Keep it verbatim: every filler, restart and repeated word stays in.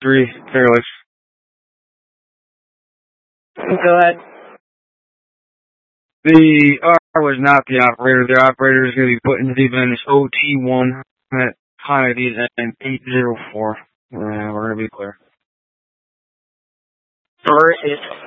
three, Fairless. Go ahead. The R was not the operator. The operator is going to be put into the event as O T one at Kennedy and eight zero four. Uh, we're going to be clear. Alright.